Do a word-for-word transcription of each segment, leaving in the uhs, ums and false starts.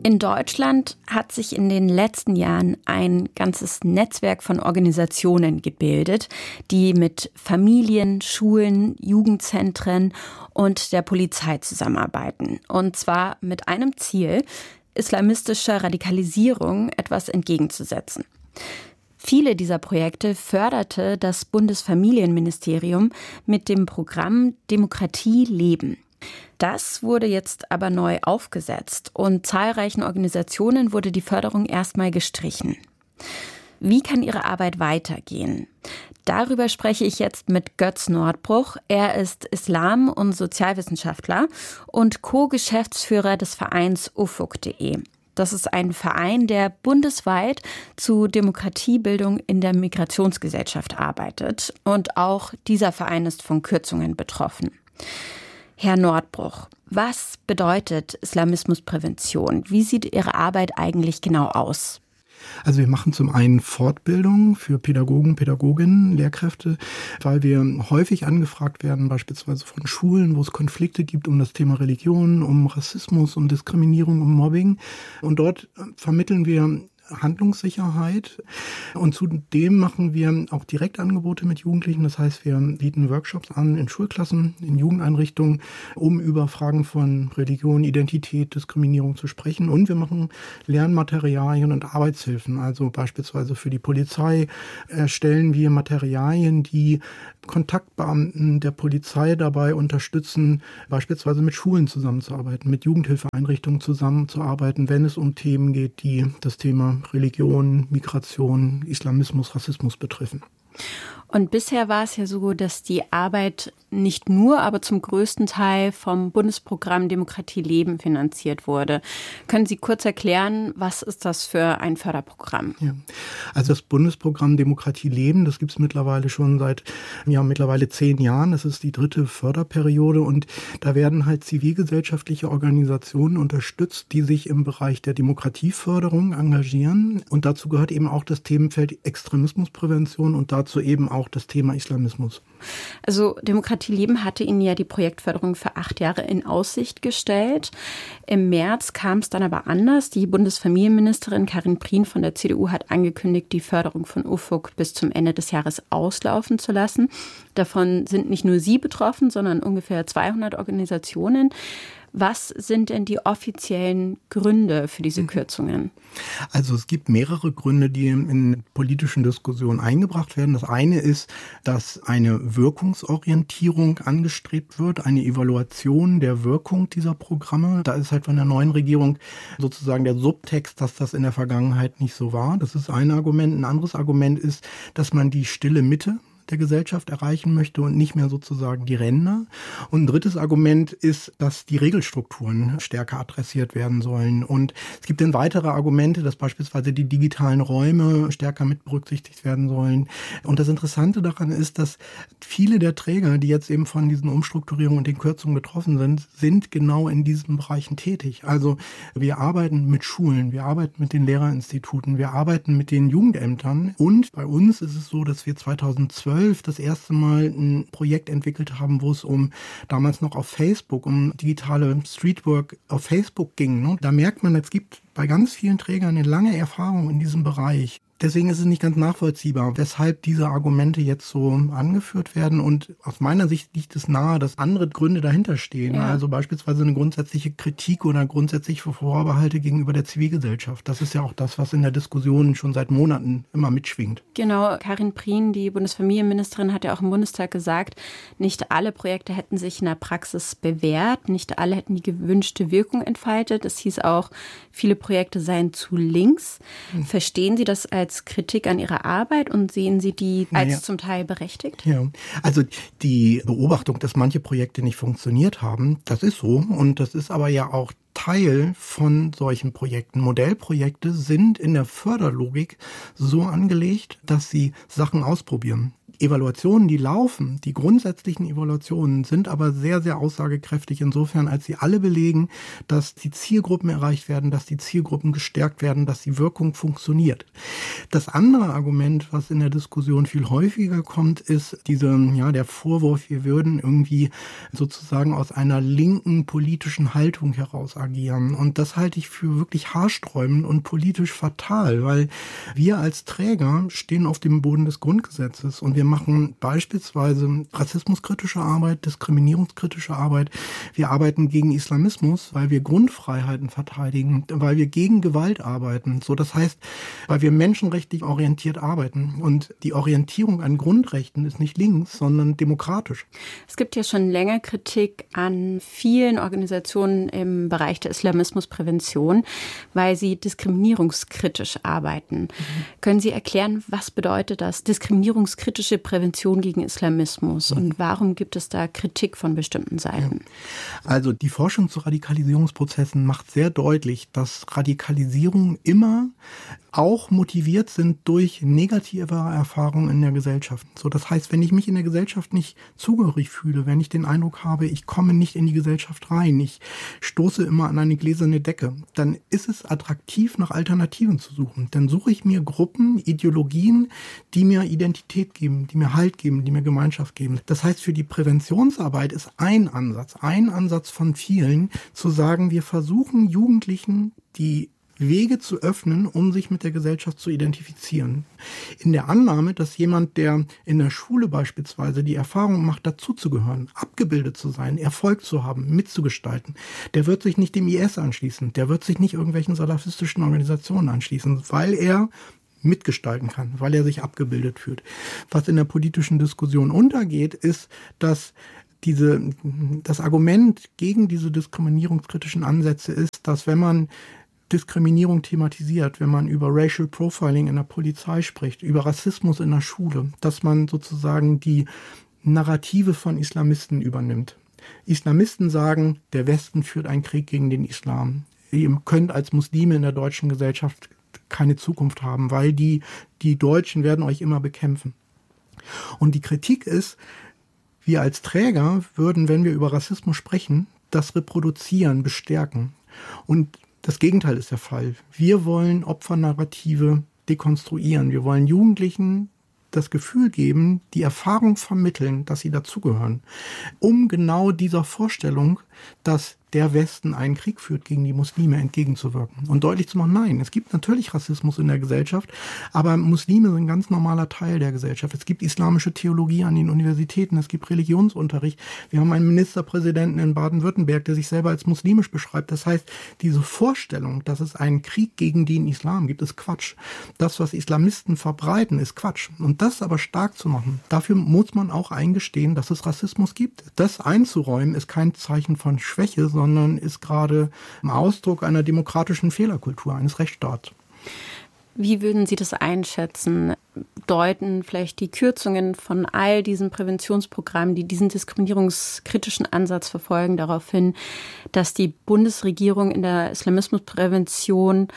In Deutschland hat sich in den letzten Jahren ein ganzes Netzwerk von Organisationen gebildet, die mit Familien, Schulen, Jugendzentren und der Polizei zusammenarbeiten. Und zwar mit einem Ziel, islamistischer Radikalisierung etwas entgegenzusetzen. Viele dieser Projekte förderte das Bundesfamilienministerium mit dem Programm Demokratie leben. Das wurde jetzt aber neu aufgesetzt und zahlreichen Organisationen wurde die Förderung erstmal gestrichen. Wie kann ihre Arbeit weitergehen? Darüber spreche ich jetzt mit Götz Nordbruch. Er ist Islam- und Sozialwissenschaftler und Co-Geschäftsführer des Vereins ufuk punkt de. Das ist ein Verein, der bundesweit zu Demokratiebildung in der Migrationsgesellschaft arbeitet. Und auch dieser Verein ist von Kürzungen betroffen. Herr Nordbruch, was bedeutet Islamismusprävention? Wie sieht Ihre Arbeit eigentlich genau aus? Also wir machen zum einen Fortbildung für Pädagogen, Pädagoginnen, Lehrkräfte, weil wir häufig angefragt werden, beispielsweise von Schulen, wo es Konflikte gibt um das Thema Religion, um Rassismus, um Diskriminierung, um Mobbing. Und dort vermitteln wir Handlungssicherheit und zudem machen wir auch Direktangebote mit Jugendlichen. Das heißt, wir bieten Workshops an in Schulklassen, in Jugendeinrichtungen, um über Fragen von Religion, Identität, Diskriminierung zu sprechen. Und wir machen Lernmaterialien und Arbeitshilfen. Also beispielsweise für die Polizei erstellen wir Materialien, die Kontaktbeamten der Polizei dabei unterstützen, beispielsweise mit Schulen zusammenzuarbeiten, mit Jugendhilfeeinrichtungen zusammenzuarbeiten, wenn es um Themen geht, die das Thema Religion, Migration, Islamismus, Rassismus betreffen. Und bisher war es ja so, dass die Arbeit nicht nur, aber zum größten Teil vom Bundesprogramm Demokratie leben finanziert wurde. Können Sie kurz erklären, was ist das für ein Förderprogramm? Ja. Also das Bundesprogramm Demokratie leben, das gibt es mittlerweile schon seit ja, mittlerweile zehn Jahren. Das ist die dritte Förderperiode und da werden halt zivilgesellschaftliche Organisationen unterstützt, die sich im Bereich der Demokratieförderung engagieren. Und dazu gehört eben auch das Themenfeld Extremismusprävention und dazu eben auch das Thema Islamismus. Also Demokratie leben hatte Ihnen ja die Projektförderung für acht Jahre in Aussicht gestellt. Im März kam es dann aber anders. Die Bundesfamilienministerin Karin Prien von der C D U hat angekündigt, die Förderung von ufuk bis zum Ende des Jahres auslaufen zu lassen. Davon sind nicht nur Sie betroffen, sondern ungefähr zweihundert Organisationen. Was sind denn die offiziellen Gründe für diese Kürzungen? Also es gibt mehrere Gründe, die in politischen Diskussionen eingebracht werden. Das eine ist, dass eine Wirkungsorientierung angestrebt wird, eine Evaluation der Wirkung dieser Programme. Da ist halt von der neuen Regierung sozusagen der Subtext, dass das in der Vergangenheit nicht so war. Das ist ein Argument. Ein anderes Argument ist, dass man die stille Mitte der Gesellschaft erreichen möchte und nicht mehr sozusagen die Ränder. Und ein drittes Argument ist, dass die Regelstrukturen stärker adressiert werden sollen. Und es gibt dann weitere Argumente, dass beispielsweise die digitalen Räume stärker mit berücksichtigt werden sollen. Und das Interessante daran ist, dass viele der Träger, die jetzt eben von diesen Umstrukturierungen und den Kürzungen betroffen sind, sind genau in diesen Bereichen tätig. Also wir arbeiten mit Schulen, wir arbeiten mit den Lehrerinstituten, wir arbeiten mit den Jugendämtern. Und bei uns ist es so, dass wir zweitausendzwölf das erste Mal ein Projekt entwickelt haben, wo es um damals noch auf Facebook, um digitale Streetwork auf Facebook ging. Ne? Da merkt man, es gibt bei ganz vielen Trägern eine lange Erfahrung in diesem Bereich. Deswegen ist es nicht ganz nachvollziehbar, weshalb diese Argumente jetzt so angeführt werden. Und aus meiner Sicht liegt es nahe, dass andere Gründe dahinter stehen. Ja. Also beispielsweise eine grundsätzliche Kritik oder grundsätzliche Vorbehalte gegenüber der Zivilgesellschaft. Das ist ja auch das, was in der Diskussion schon seit Monaten immer mitschwingt. Genau, Karin Prien, die Bundesfamilienministerin, hat ja auch im Bundestag gesagt, nicht alle Projekte hätten sich in der Praxis bewährt, nicht alle hätten die gewünschte Wirkung entfaltet. Es hieß auch, viele Projekte seien zu links. Hm. Verstehen Sie das als Kritik an Ihrer Arbeit und sehen Sie die als naja. zum Teil berechtigt? Ja, also die Beobachtung, dass manche Projekte nicht funktioniert haben, das ist so und das ist aber ja auch Teil von solchen Projekten. Modellprojekte sind in der Förderlogik so angelegt, dass sie Sachen ausprobieren. Evaluationen, die laufen, die grundsätzlichen Evaluationen sind aber sehr, sehr aussagekräftig insofern, als sie alle belegen, dass die Zielgruppen erreicht werden, dass die Zielgruppen gestärkt werden, dass die Wirkung funktioniert. Das andere Argument, was in der Diskussion viel häufiger kommt, ist diese, ja, der Vorwurf, wir würden irgendwie sozusagen aus einer linken politischen Haltung heraus agieren. agieren. Und das halte ich für wirklich haarsträubend und politisch fatal, weil wir als Träger stehen auf dem Boden des Grundgesetzes und wir machen beispielsweise rassismuskritische Arbeit, diskriminierungskritische Arbeit. Wir arbeiten gegen Islamismus, weil wir Grundfreiheiten verteidigen, weil wir gegen Gewalt arbeiten. So, das heißt, weil wir menschenrechtlich orientiert arbeiten. Und die Orientierung an Grundrechten ist nicht links, sondern demokratisch. Es gibt ja schon länger Kritik an vielen Organisationen im Bereich der Islamismusprävention, weil sie diskriminierungskritisch arbeiten. Mhm. Können Sie erklären, was bedeutet das, diskriminierungskritische Prävention gegen Islamismus? Mhm. Und warum gibt es da Kritik von bestimmten Seiten? Ja. Also die Forschung zu Radikalisierungsprozessen macht sehr deutlich, dass Radikalisierungen immer auch motiviert sind durch negative Erfahrungen in der Gesellschaft. So, das heißt, wenn ich mich in der Gesellschaft nicht zugehörig fühle, wenn ich den Eindruck habe, ich komme nicht in die Gesellschaft rein, ich stoße immer an eine gläserne Decke, dann ist es attraktiv, nach Alternativen zu suchen. Dann suche ich mir Gruppen, Ideologien, die mir Identität geben, die mir Halt geben, die mir Gemeinschaft geben. Das heißt, für die Präventionsarbeit ist ein Ansatz, ein Ansatz von vielen, zu sagen, wir versuchen Jugendlichen die Wege zu öffnen, um sich mit der Gesellschaft zu identifizieren. In der Annahme, dass jemand, der in der Schule beispielsweise die Erfahrung macht, dazuzugehören, abgebildet zu sein, Erfolg zu haben, mitzugestalten, der wird sich nicht dem I S anschließen, der wird sich nicht irgendwelchen salafistischen Organisationen anschließen, weil er mitgestalten kann, weil er sich abgebildet fühlt. Was in der politischen Diskussion untergeht, ist, dass diese, das Argument gegen diese diskriminierungskritischen Ansätze ist, dass wenn man Diskriminierung thematisiert, wenn man über Racial Profiling in der Polizei spricht, über Rassismus in der Schule, dass man sozusagen die Narrative von Islamisten übernimmt. Islamisten sagen, der Westen führt einen Krieg gegen den Islam. Ihr könnt als Muslime in der deutschen Gesellschaft keine Zukunft haben, weil die, die Deutschen werden euch immer bekämpfen. Und die Kritik ist, wir als Träger würden, wenn wir über Rassismus sprechen, das reproduzieren, bestärken. Und das Gegenteil ist der Fall. Wir wollen Opfernarrative dekonstruieren. Wir wollen Jugendlichen das Gefühl geben, die Erfahrung vermitteln, dass sie dazugehören, um genau dieser Vorstellung, dass der Westen einen Krieg führt gegen die Muslime, entgegenzuwirken und deutlich zu machen, nein, es gibt natürlich Rassismus in der Gesellschaft, aber Muslime sind ein ganz normaler Teil der Gesellschaft. Es gibt islamische Theologie an den Universitäten, es gibt Religionsunterricht. Wir haben einen Ministerpräsidenten in Baden-Württemberg, der sich selber als muslimisch beschreibt. Das heißt, diese Vorstellung, dass es einen Krieg gegen den Islam gibt, ist Quatsch. Das, was Islamisten verbreiten, ist Quatsch. Und das aber stark zu machen, dafür muss man auch eingestehen, dass es Rassismus gibt. Das einzuräumen, ist kein Zeichen von Schwäche, sondern ist gerade ein Ausdruck einer demokratischen Fehlerkultur, eines Rechtsstaats. Wie würden Sie das einschätzen? Deuten vielleicht die Kürzungen von all diesen Präventionsprogrammen, die diesen diskriminierungskritischen Ansatz verfolgen, darauf hin, dass die Bundesregierung in der Islamismusprävention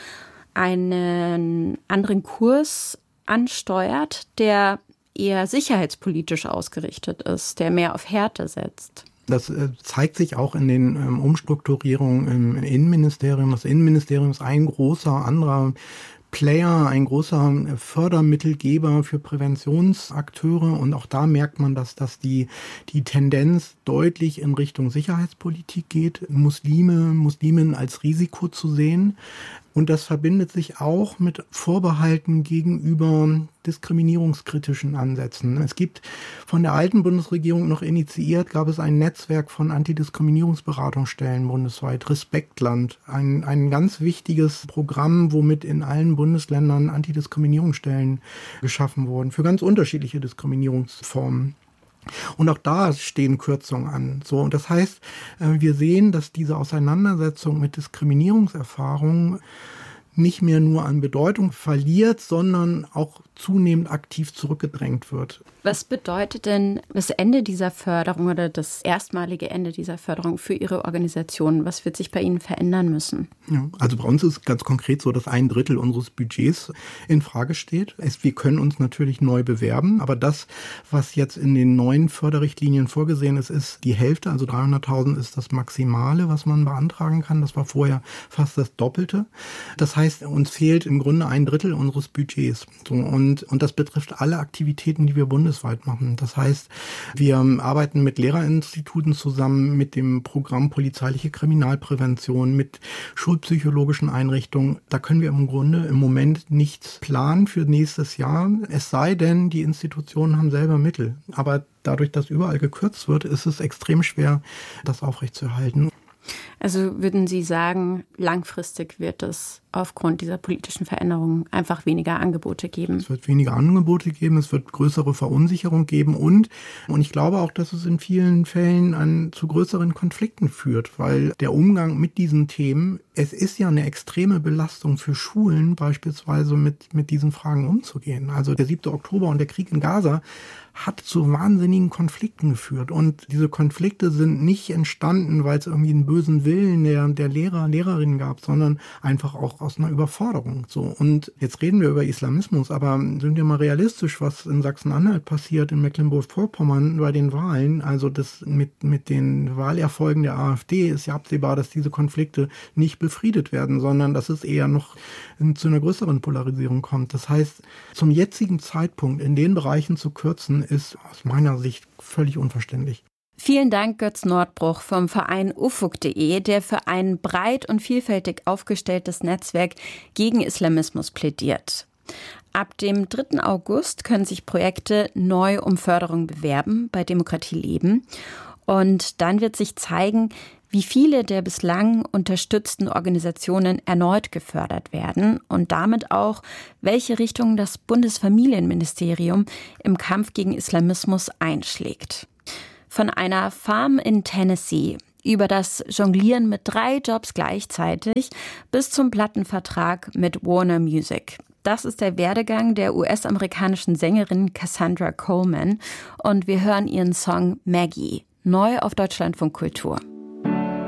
einen anderen Kurs ansteuert, der eher sicherheitspolitisch ausgerichtet ist, der mehr auf Härte setzt? Das äh, zeigt sich auch in den ähm, Umstrukturierungen im Innenministerium. Das Innenministerium ist ein großer anderer Player, ein großer Fördermittelgeber für Präventionsakteure. Und auch da merkt man, dass, dass die, die Tendenz deutlich in Richtung Sicherheitspolitik geht, Muslime, Musliminnen als Risiko zu sehen. Und das verbindet sich auch mit Vorbehalten gegenüber diskriminierungskritischen Ansätzen. Es gibt von der alten Bundesregierung noch initiiert, gab es ein Netzwerk von Antidiskriminierungsberatungsstellen bundesweit, Respektland, ein, ein ganz wichtiges Programm, womit in allen Bundesländern Antidiskriminierungsstellen geschaffen wurden, für ganz unterschiedliche Diskriminierungsformen. Und auch da stehen Kürzungen an. So, und das heißt, wir sehen, dass diese Auseinandersetzung mit Diskriminierungserfahrungen nicht mehr nur an Bedeutung verliert, sondern auch zunehmend aktiv zurückgedrängt wird. Was bedeutet denn das Ende dieser Förderung oder das erstmalige Ende dieser Förderung für Ihre Organisation? Was wird sich bei Ihnen verändern müssen? Ja, also bei uns ist ganz konkret so, dass ein Drittel unseres Budgets in Frage steht. Es, wir können uns natürlich neu bewerben, aber das, was jetzt in den neuen Förderrichtlinien vorgesehen ist, ist die Hälfte, also dreihunderttausend ist das Maximale, was man beantragen kann. Das war vorher fast das Doppelte. Das heißt, uns fehlt im Grunde ein Drittel unseres Budgets. So, und Und, und das betrifft alle Aktivitäten, die wir bundesweit machen. Das heißt, wir arbeiten mit Lehrerinstituten zusammen, mit dem Programm Polizeiliche Kriminalprävention, mit schulpsychologischen Einrichtungen. Da können wir im Grunde im Moment nichts planen für nächstes Jahr, es sei denn, die Institutionen haben selber Mittel. Aber dadurch, dass überall gekürzt wird, ist es extrem schwer, das aufrechtzuerhalten. Also würden Sie sagen, langfristig wird es aufgrund dieser politischen Veränderungen einfach weniger Angebote geben? Es wird weniger Angebote geben, es wird größere Verunsicherung geben und, und ich glaube auch, dass es in vielen Fällen an, zu größeren Konflikten führt, weil der Umgang mit diesen Themen, es ist ja eine extreme Belastung für Schulen, beispielsweise mit, mit diesen Fragen umzugehen. Also der siebte Oktober und der Krieg in Gaza hat zu wahnsinnigen Konflikten geführt. Und diese Konflikte sind nicht entstanden, weil es irgendwie einen bösen Willen der, der Lehrer, Lehrerinnen gab, sondern einfach auch aus einer Überforderung. So. Und jetzt reden wir über Islamismus, aber sind wir mal realistisch, was in Sachsen-Anhalt passiert, in Mecklenburg-Vorpommern bei den Wahlen. Also das mit, mit den Wahlerfolgen der AfD ist ja absehbar, dass diese Konflikte nicht befriedet werden, sondern dass es eher noch in, zu einer größeren Polarisierung kommt. Das heißt, zum jetzigen Zeitpunkt in den Bereichen zu kürzen, ist aus meiner Sicht völlig unverständlich. Vielen Dank, Götz Nordbruch vom Verein ufuk punkt de, der für ein breit und vielfältig aufgestelltes Netzwerk gegen Islamismus plädiert. Ab dem dritten August können sich Projekte neu um Förderung bewerben bei Demokratie Leben. Und dann wird sich zeigen, wie viele der bislang unterstützten Organisationen erneut gefördert werden und damit auch, welche Richtung das Bundesfamilienministerium im Kampf gegen Islamismus einschlägt. Von einer Farm in Tennessee über das Jonglieren mit drei Jobs gleichzeitig bis zum Plattenvertrag mit Warner Music. Das ist der Werdegang der U S-amerikanischen Sängerin Cassandra Coleman und wir hören ihren Song Maggie, neu auf Deutschlandfunk Kultur.